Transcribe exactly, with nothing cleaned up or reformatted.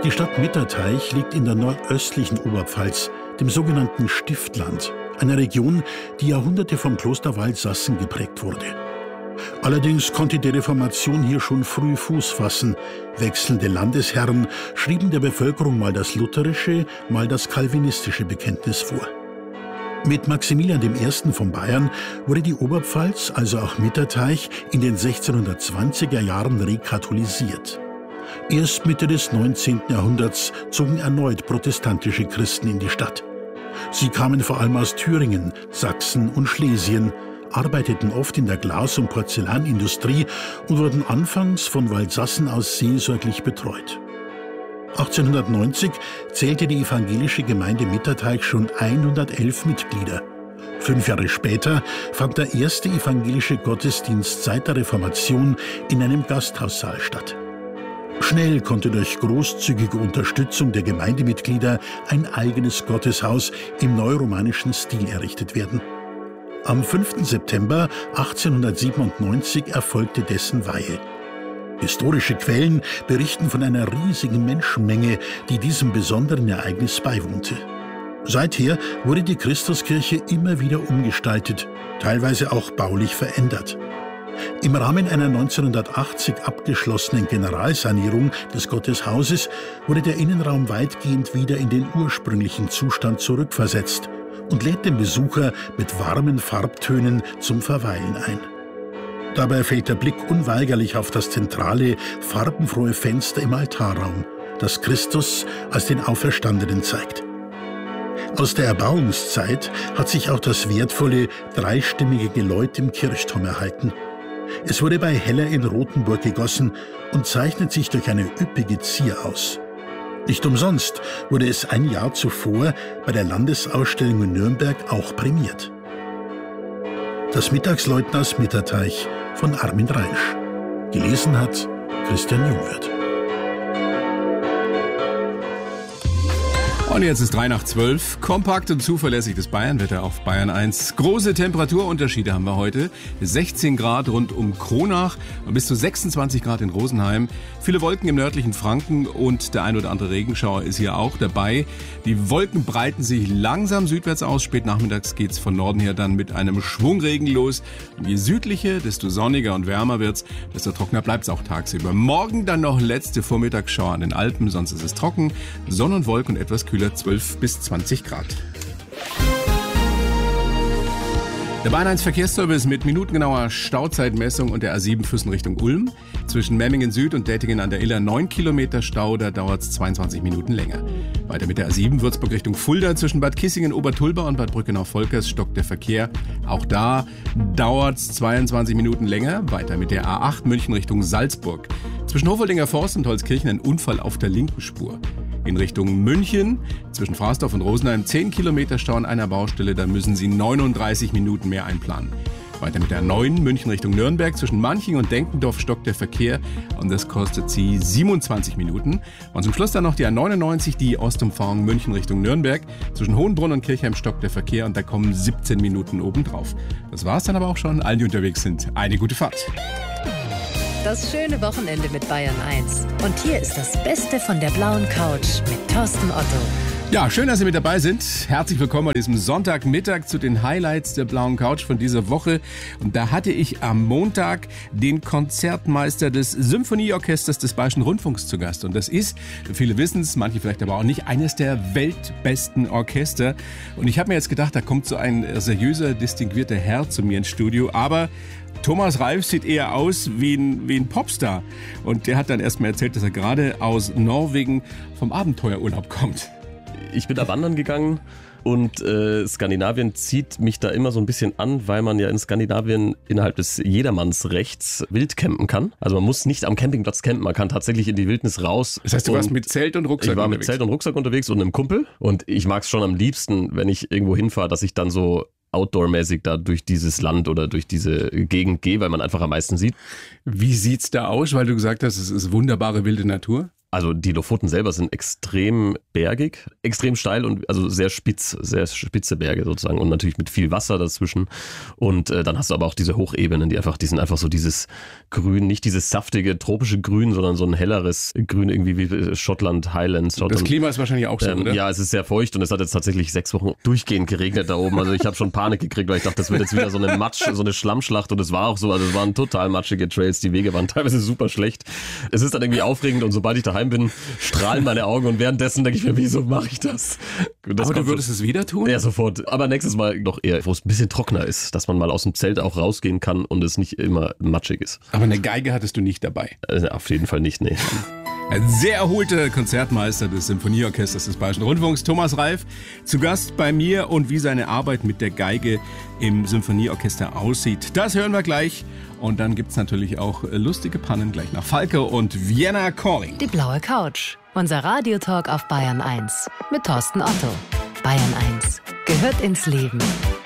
Die Stadt Mitterteich liegt in der nordöstlichen Oberpfalz, dem sogenannten Stiftland, einer Region, die Jahrhunderte vom Kloster Waldsassen geprägt wurde. Allerdings konnte die Reformation hier schon früh Fuß fassen. Wechselnde Landesherren schrieben der Bevölkerung mal das lutherische, mal das calvinistische Bekenntnis vor. Mit Maximilian der Erste von Bayern wurde die Oberpfalz, also auch Mitterteich, in den sechzehnhundertzwanziger Jahren rekatholisiert. Erst Mitte des neunzehnten Jahrhunderts zogen erneut protestantische Christen in die Stadt. Sie kamen vor allem aus Thüringen, Sachsen und Schlesien, arbeiteten oft in der Glas- und Porzellanindustrie und wurden anfangs von Waldsassen aus seelsorglich betreut. achtzehnhundertneunzig zählte die evangelische Gemeinde Mitterteich schon hundertelf Mitglieder. Fünf Jahre später fand der erste evangelische Gottesdienst seit der Reformation in einem Gasthaussaal statt. Schnell konnte durch großzügige Unterstützung der Gemeindemitglieder ein eigenes Gotteshaus im neuromanischen Stil errichtet werden. Am fünften September achtzehnhundertsiebenundneunzig erfolgte dessen Weihe. Historische Quellen berichten von einer riesigen Menschenmenge, die diesem besonderen Ereignis beiwohnte. Seither wurde die Christuskirche immer wieder umgestaltet, teilweise auch baulich verändert. Im Rahmen einer neunzehnhundertachtzig abgeschlossenen Generalsanierung des Gotteshauses wurde der Innenraum weitgehend wieder in den ursprünglichen Zustand zurückversetzt und lädt den Besucher mit warmen Farbtönen zum Verweilen ein. Dabei fällt der Blick unweigerlich auf das zentrale, farbenfrohe Fenster im Altarraum, das Christus als den Auferstandenen zeigt. Aus der Erbauungszeit hat sich auch das wertvolle, dreistimmige Geläut im Kirchturm erhalten. Es wurde bei Heller in Rothenburg gegossen und zeichnet sich durch eine üppige Zier aus. Nicht umsonst wurde es ein Jahr zuvor bei der Landesausstellung in Nürnberg auch prämiert. Das Mittagsläuten aus Mitterteich von Armin Reinsch. Gelesen hat Christian Jungwirth. Und jetzt ist drei nach zwölf. Kompakt und zuverlässig das Bayernwetter auf Bayern eins. Große Temperaturunterschiede haben wir heute. sechzehn Grad rund um Kronach und bis zu sechsundzwanzig Grad in Rosenheim. Viele Wolken im nördlichen Franken und der ein oder andere Regenschauer ist hier auch dabei. Die Wolken breiten sich langsam südwärts aus. Spät nachmittags geht's von Norden her dann mit einem Schwungregen los. Und je südlicher, desto sonniger und wärmer wird's, desto trockener bleibt's auch tagsüber. Morgen dann noch letzte Vormittagsschauer an den Alpen, sonst ist es trocken. Sonne und Wolken und etwas kühler. zwölf bis zwanzig Grad. Der Bayern eins Verkehrsservice mit minutengenauer Stauzeitmessung und der A sieben Füssen Richtung Ulm. Zwischen Memmingen Süd und Dettingen an der Iller neun Kilometer Stau, da dauert es zweiundzwanzig Minuten länger. Weiter mit der A sieben Würzburg Richtung Fulda. Zwischen Bad Kissingen, Obertulba und Bad Brückenau-Volkers stockt der Verkehr. Auch da dauert es zweiundzwanzig Minuten länger. Weiter mit der A acht München Richtung Salzburg. Zwischen Hofoldinger Forst und Holzkirchen ein Unfall auf der linken Spur. In Richtung München, zwischen Frasdorf und Rosenheim, zehn Kilometer Stau an einer Baustelle, da müssen Sie neununddreißig Minuten mehr einplanen. Weiter mit der neun München Richtung Nürnberg, zwischen Manching und Denkendorf stockt der Verkehr und das kostet Sie siebenundzwanzig Minuten. Und zum Schluss dann noch die A neunundneunzig, die Ostumfahrung München Richtung Nürnberg. Zwischen Hohenbrunn und Kirchheim stockt der Verkehr und da kommen siebzehn Minuten obendrauf. Das war's dann aber auch schon. Allen, die unterwegs sind, eine gute Fahrt. Das schöne Wochenende mit Bayern eins. Und hier ist das Beste von der blauen Couch mit Thorsten Otto. Ja, schön, dass Sie mit dabei sind. Herzlich willkommen an diesem Sonntagmittag zu den Highlights der blauen Couch von dieser Woche. Und da hatte ich am Montag den Konzertmeister des Symphonieorchesters des Bayerischen Rundfunks zu Gast. Und das ist, viele wissen es, manche vielleicht aber auch nicht, eines der weltbesten Orchester. Und ich habe mir jetzt gedacht, da kommt so ein seriöser, distinguierter Herr zu mir ins Studio. Aber Thomas Reif sieht eher aus wie ein, wie ein Popstar. Und der hat dann erst mal erzählt, dass er gerade aus Norwegen vom Abenteuerurlaub kommt. Ich bin da wandern gegangen und äh, Skandinavien zieht mich da immer so ein bisschen an, weil man ja in Skandinavien innerhalb des Jedermannsrechts wild campen kann. Also man muss nicht am Campingplatz campen, man kann tatsächlich in die Wildnis raus. Das heißt, du warst mit Zelt und Rucksack unterwegs? Ich war unterwegs. mit Zelt und Rucksack unterwegs und einem Kumpel. Und ich mag es schon am liebsten, wenn ich irgendwo hinfahre, dass ich dann so outdoormäßig da durch dieses Land oder durch diese Gegend gehe, weil man einfach am meisten sieht. Wie sieht's da aus? Weil du gesagt hast, es ist wunderbare wilde Natur. Also die Lofoten selber sind extrem bergig, extrem steil und also sehr spitz, sehr spitze Berge sozusagen und natürlich mit viel Wasser dazwischen. Und äh, dann hast du aber auch diese Hochebenen, die einfach, die sind einfach so dieses Grün, nicht dieses saftige tropische Grün, sondern so ein helleres Grün irgendwie wie Schottland, Highlands. Schottland. Das Klima ist wahrscheinlich auch so, ähm, oder? Ja, es ist sehr feucht und es hat jetzt tatsächlich sechs Wochen durchgehend geregnet da oben. Also ich habe schon Panik gekriegt, weil ich dachte, das wird jetzt wieder so eine Matsch, so eine Schlammschlacht und es war auch so. Also es waren total matschige Trails, die Wege waren teilweise super schlecht. Es ist dann irgendwie aufregend und sobald ich daheim bin, strahlen meine Augen und währenddessen denke ich mir, wieso mache ich das? das Aber du würdest es wieder tun? Ja, sofort. Aber nächstes Mal noch eher, wo es ein bisschen trockener ist, dass man mal aus dem Zelt auch rausgehen kann und es nicht immer matschig ist. Aber eine Geige hattest du nicht dabei? Also auf jeden Fall nicht, nee. Ein sehr erholter Konzertmeister des Symphonieorchesters des Bayerischen Rundfunks, Thomas Reif, zu Gast bei mir und wie seine Arbeit mit der Geige im Symphonieorchester aussieht. Das hören wir gleich. Und dann gibt's natürlich auch lustige Pannen gleich nach Falke und Vienna Calling. Die blaue Couch. Unser Radiotalk auf Bayern eins mit Thorsten Otto. Bayern eins gehört ins Leben.